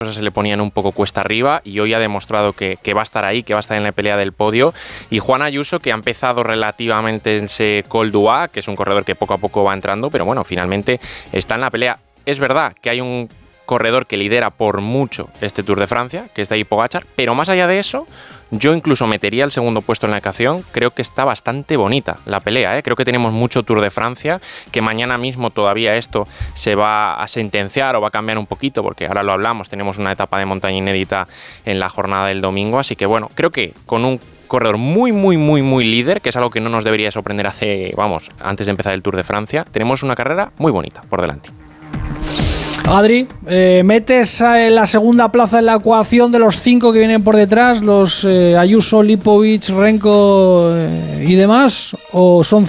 cosas se le ponían un poco cuesta arriba y hoy ha demostrado que va a estar ahí, que va a estar en la pelea del podio. Y Juan Ayuso, que ha empezado relativamente en ese Col d'Huez, que es un corredor que poco a poco va entrando, pero bueno, finalmente está en la pelea. Es verdad que hay un corredor que lidera por mucho este Tour de Francia, que es Tadej Pogačar, pero más allá de eso, yo incluso metería el segundo puesto en la ecuación. Creo que está bastante bonita la pelea, ¿eh? Creo que tenemos mucho Tour de Francia, que mañana mismo todavía esto se va a sentenciar o va a cambiar un poquito, porque ahora lo hablamos, tenemos una etapa de montaña inédita en la jornada del domingo, así que bueno, creo que con un corredor muy líder, que es algo que no nos debería sorprender antes de empezar el Tour de Francia, tenemos una carrera muy bonita por delante. Adri, ¿metes la segunda plaza en la ecuación de los 5 que vienen por detrás, los Ayuso, Lipovic, Renko y demás? ¿O son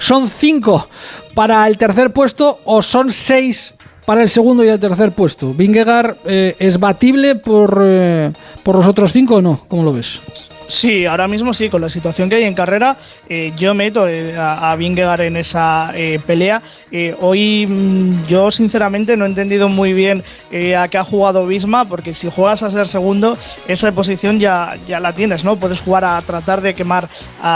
5 para el tercer puesto o son 6 para el segundo y el tercer puesto? ¿Vingegaard es batible por los otros 5 o no? ¿Cómo lo ves? Sí, ahora mismo sí, con la situación que hay en carrera, yo meto a Vingegaard en esa pelea. Hoy yo sinceramente no he entendido muy bien a qué ha jugado Visma, porque si juegas a ser segundo, esa posición ya la tienes, ¿no? Puedes jugar a tratar de quemar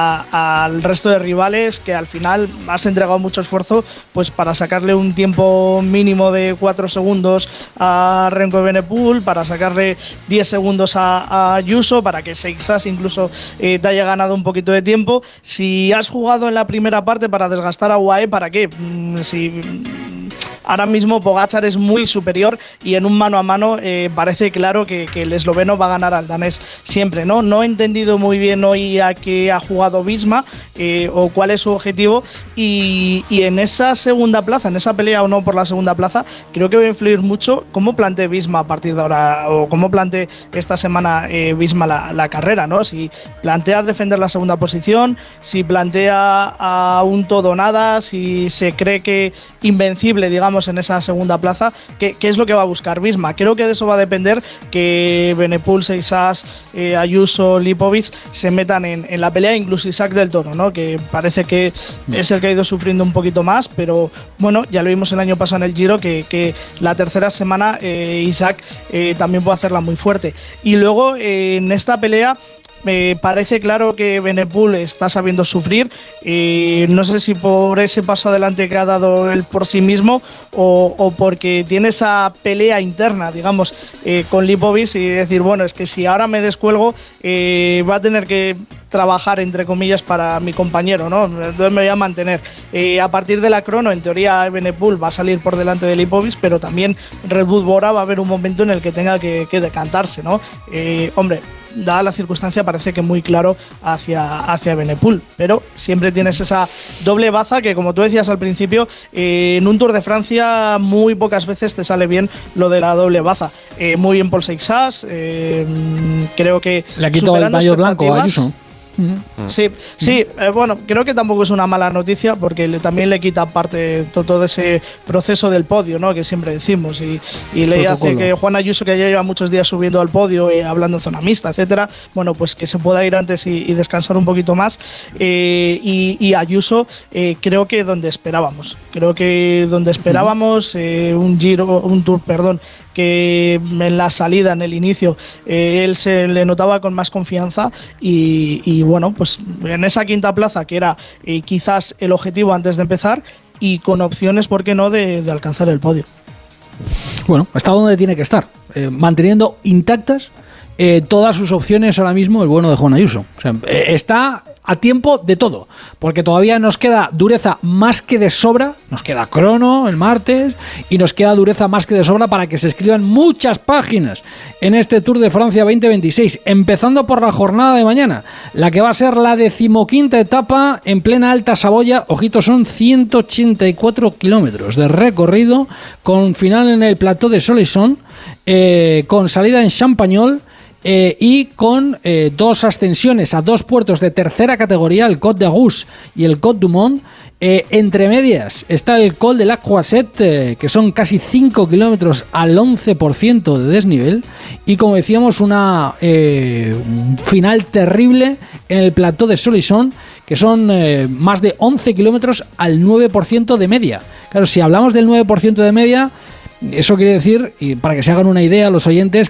al resto de rivales, que al final has entregado mucho esfuerzo pues para sacarle un tiempo mínimo de 4 segundos a Remco Evenepoel, para sacarle 10 segundos a Ayuso, para que Seixas incluso te haya ganado un poquito de tiempo. Si has jugado en la primera parte para desgastar a UAE, ¿para qué? Si ahora mismo Pogačar es muy superior y en un mano a mano parece claro que el esloveno va a ganar al danés siempre, ¿no? No he entendido muy bien hoy a qué ha jugado Visma o cuál es su objetivo, y en esa segunda plaza, en esa pelea o no por la segunda plaza, creo que va a influir mucho cómo plantee Visma a partir de ahora, o cómo plantee esta semana Visma la carrera, ¿no? Si plantea defender la segunda posición, si plantea a un todo o nada, si se cree que invencible, digamos, en esa segunda plaza, ¿qué es lo que va a buscar Visma? Creo que de eso va a depender que Evenepoel, Seixas, Ayuso, Lipovic se metan en la pelea, incluso Isaac del Toro, ¿no? Que parece que es el que ha ido sufriendo un poquito más, pero bueno, ya lo vimos el año pasado en el Giro, que la tercera semana Isaac también puede hacerla muy fuerte. Y luego en esta pelea me parece claro que Evenepoel está sabiendo sufrir. No sé si por ese paso adelante que ha dado él por sí mismo o porque tiene esa pelea interna, digamos, con Lipovic, y decir, bueno, es que si ahora me descuelgo va a tener que trabajar, entre comillas, para mi compañero, ¿no? Entonces me voy a mantener. A partir de la crono, en teoría, Evenepoel va a salir por delante de Lipovic, pero también Red Bull Bora va a haber un momento en el que tenga que decantarse, ¿no? Hombre, dada la circunstancia, parece que muy claro hacia Evenepoel, pero siempre tienes esa doble baza que, como tú decías al principio, en un Tour de Francia muy pocas veces te sale bien lo de la doble baza. Muy bien Paul Seixas, creo que le ha quitado el maillot blanco a Ayuso. Sí, bueno, creo que tampoco es una mala noticia, porque también le quita parte todo ese proceso del podio, ¿no? Que siempre decimos, y le hace que Juan Ayuso, que ya lleva muchos días subiendo al podio y hablando en zona mixta, etcétera, bueno, pues que se pueda ir antes y descansar un poquito más. Y Ayuso, creo que donde esperábamos, un Tour, que en la salida, en el inicio, él se le notaba con más confianza, y bueno, pues en esa quinta plaza, que era quizás el objetivo antes de empezar, y con opciones, ¿por qué no?, de alcanzar el podio. Bueno, está donde tiene que estar, manteniendo intactas todas sus opciones ahora mismo el bueno de Juan Ayuso. O sea, está a tiempo de todo, porque todavía nos queda dureza más que de sobra, nos queda crono el martes y nos queda dureza más que de sobra para que se escriban muchas páginas en este Tour de Francia 2026, empezando por la jornada de mañana, la que va a ser la 15ª etapa en plena Alta Saboya. Ojito, son 184 kilómetros de recorrido, con final en el Plateau de Solisson, con salida en Champagnol, y con 2 ascensiones a 2 puertos de tercera categoría, el Côte d'Argus y el Côte du Mont. Entre medias está el Col de la Croisette, que son casi 5 kilómetros al 11% de desnivel, y como decíamos, un final terrible en el Plateau de Solisson, que son más de 11 kilómetros al 9% de media. Claro, si hablamos del 9% de media, Eso quiere decir, y para que se hagan una idea los oyentes,